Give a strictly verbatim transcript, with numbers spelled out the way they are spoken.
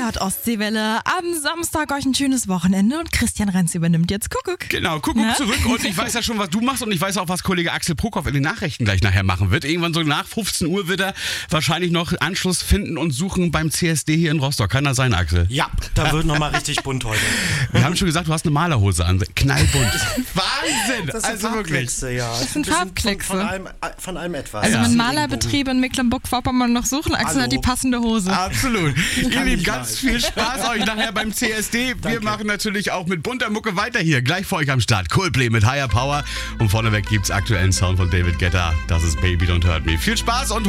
hört Ostseewelle. Am Samstag euch ein schönes Wochenende und Christian Renz übernimmt jetzt Kuckuck. Genau, Kuckuck Ja? zurück und ich weiß ja schon, was du machst und ich weiß auch, was Kollege Axel Prokop in den Nachrichten gleich nachher machen wird. Irgendwann so nach fünfzehn Uhr wird er wahrscheinlich noch Anschluss finden und suchen beim C S D hier in Rostock. Kann das sein, Axel? Ja, da wird nochmal richtig bunt heute. Wir haben schon gesagt, du hast eine Malerhose an. Knallbunt. Wahnsinn! Das sind Also wirklich. Farbkleckse, ja. Das sind Ein bisschen Farbkleckse. Von, von, allem, von allem etwas. Also Ja. wenn Malerbetriebe in Mecklenburg-Vorpommern noch suchen, Axel Hallo. hat die passende Hose. Absolut. Ihr Kann Lieben, nicht ganz leiden. viel Spaß euch nachher beim C S D. Wir Danke. machen natürlich auch mit bunter Mucke weiter hier. Gleich für euch am Start. Coldplay mit Higher Power. Und vorneweg gibt's aktuellen Sound von David Guetta. Das ist Baby Don't Hurt Me. Viel Spaß und